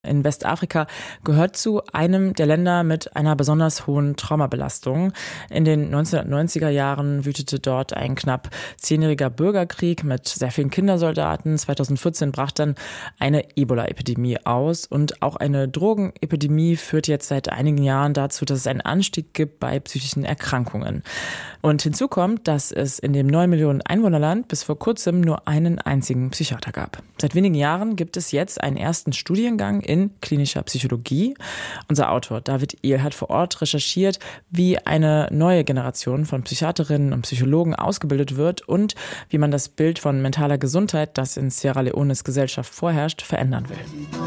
In Westafrika gehört zu einem der Länder mit einer besonders hohen Traumabelastung. In den 1990er Jahren wütete dort ein knapp 10-jähriger Bürgerkrieg mit sehr vielen Kindersoldaten. 2014 brach dann eine Ebola-Epidemie aus und auch eine Drogenepidemie führt jetzt seit einigen Jahren dazu, dass es einen Anstieg gibt bei psychischen Erkrankungen. Und hinzu kommt, dass es in dem 9 Millionen Einwohnerland bis vor kurzem nur einen einzigen Psychiater gab. Seit wenigen Jahren gibt es jetzt einen ersten Studiengang in klinischer Psychologie. Unser Autor David Ehl hat vor Ort recherchiert, wie eine neue Generation von Psychiaterinnen und Psychologen ausgebildet wird und wie man das Bild von mentaler Gesundheit, das in Sierra Leones Gesellschaft vorherrscht, verändern will.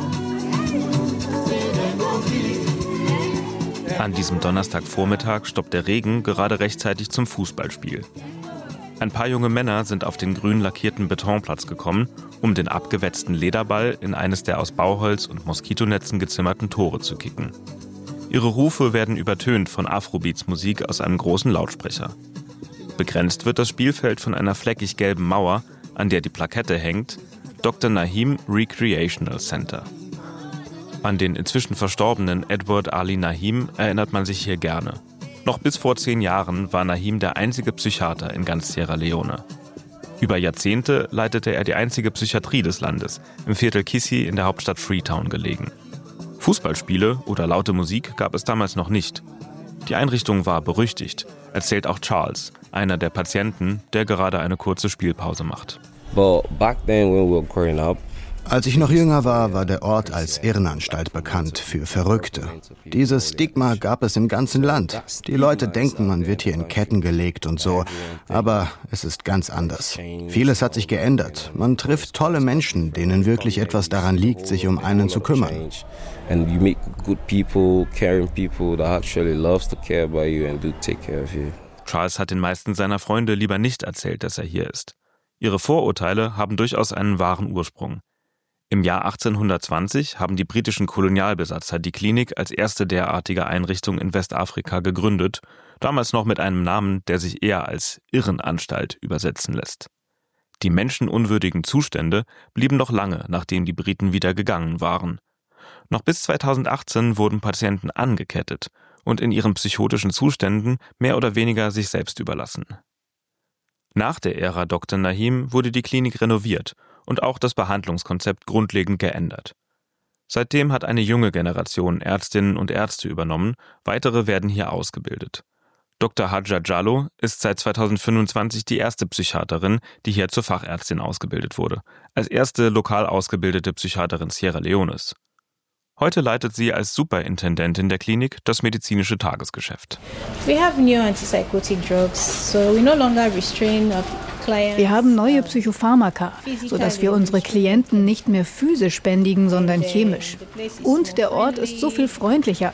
An diesem Donnerstagvormittag stoppt der Regen gerade rechtzeitig zum Fußballspiel. Ein paar junge Männer sind auf den grün lackierten Betonplatz gekommen, um den abgewetzten Lederball in eines der aus Bauholz und Moskitonetzen gezimmerten Tore zu kicken. Ihre Rufe werden übertönt von Afrobeats-Musik aus einem großen Lautsprecher. Begrenzt wird das Spielfeld von einer fleckig gelben Mauer, an der die Plakette hängt: Dr. Nahim Recreational Center. An den inzwischen verstorbenen Edward Ali Nahim erinnert man sich hier gerne. Noch bis vor 10 Jahren war Nahim der einzige Psychiater in ganz Sierra Leone. Über Jahrzehnte leitete er die einzige Psychiatrie des Landes, im Viertel Kissi in der Hauptstadt Freetown gelegen. Fußballspiele oder laute Musik gab es damals noch nicht. Die Einrichtung war berüchtigt, erzählt auch Charles, einer der Patienten, der gerade eine kurze Spielpause macht. Als ich noch jünger war, war der Ort als Irrenanstalt bekannt für Verrückte. Dieses Stigma gab es im ganzen Land. Die Leute denken, man wird hier in Ketten gelegt und so, aber es ist ganz anders. Vieles hat sich geändert. Man trifft tolle Menschen, denen wirklich etwas daran liegt, sich um einen zu kümmern. Charles hat den meisten seiner Freunde lieber nicht erzählt, dass er hier ist. Ihre Vorurteile haben durchaus einen wahren Ursprung. Im Jahr 1820 haben die britischen Kolonialbesatzer die Klinik als erste derartige Einrichtung in Westafrika gegründet, damals noch mit einem Namen, der sich eher als Irrenanstalt übersetzen lässt. Die menschenunwürdigen Zustände blieben noch lange, nachdem die Briten wieder gegangen waren. Noch bis 2018 wurden Patienten angekettet und in ihren psychotischen Zuständen mehr oder weniger sich selbst überlassen. Nach der Ära Dr. Nahim wurde die Klinik renoviert und auch das Behandlungskonzept grundlegend geändert. Seitdem hat eine junge Generation Ärztinnen und Ärzte übernommen, weitere werden hier ausgebildet. Dr. Hadja Jallow ist seit 2025 die erste Psychiaterin, die hier zur Fachärztin ausgebildet wurde, als erste lokal ausgebildete Psychiaterin Sierra Leones. Heute leitet sie als Superintendentin der Klinik das medizinische Tagesgeschäft. Wir haben neue Psychopharmaka, sodass wir unsere Klienten nicht mehr physisch bändigen, sondern chemisch. Und der Ort ist so viel freundlicher.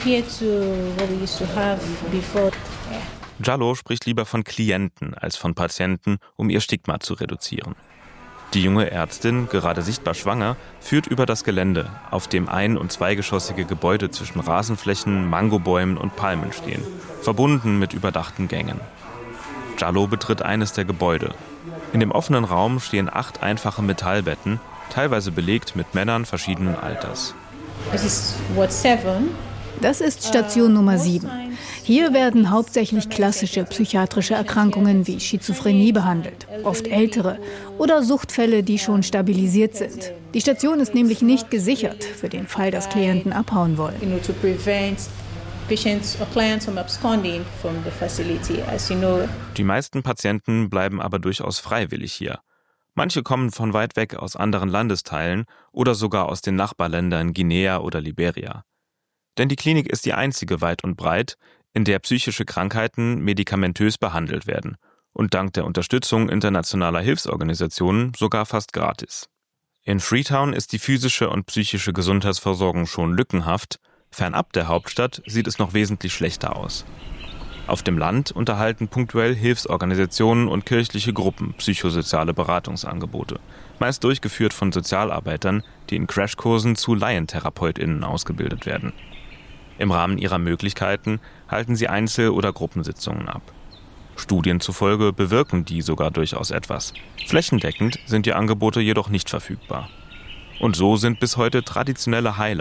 Jallow spricht lieber von Klienten als von Patienten, um ihr Stigma zu reduzieren. Die junge Ärztin, gerade sichtbar schwanger, führt über das Gelände, auf dem ein- und zweigeschossige Gebäude zwischen Rasenflächen, Mangobäumen und Palmen stehen, verbunden mit überdachten Gängen. Jallow betritt eines der Gebäude. In dem offenen Raum stehen 8 einfache Metallbetten, teilweise belegt mit Männern verschiedenen Alters. Das ist Station Nummer 7. Hier werden hauptsächlich klassische psychiatrische Erkrankungen wie Schizophrenie behandelt, oft ältere oder Suchtfälle, die schon stabilisiert sind. Die Station ist nämlich nicht gesichert für den Fall, dass Klienten abhauen wollen. Die meisten Patienten bleiben aber durchaus freiwillig hier. Manche kommen von weit weg aus anderen Landesteilen oder sogar aus den Nachbarländern Guinea oder Liberia. Denn die Klinik ist die einzige weit und breit, in der psychische Krankheiten medikamentös behandelt werden und dank der Unterstützung internationaler Hilfsorganisationen sogar fast gratis. In Freetown ist die physische und psychische Gesundheitsversorgung schon lückenhaft, fernab der Hauptstadt sieht es noch wesentlich schlechter aus. Auf dem Land unterhalten punktuell Hilfsorganisationen und kirchliche Gruppen psychosoziale Beratungsangebote, meist durchgeführt von Sozialarbeitern, die in Crashkursen zu LaientherapeutInnen ausgebildet werden. Im Rahmen ihrer Möglichkeiten halten sie Einzel- oder Gruppensitzungen ab. Studien zufolge bewirken die sogar durchaus etwas. Flächendeckend sind die Angebote jedoch nicht verfügbar. Und so sind bis heute traditionelle Heiler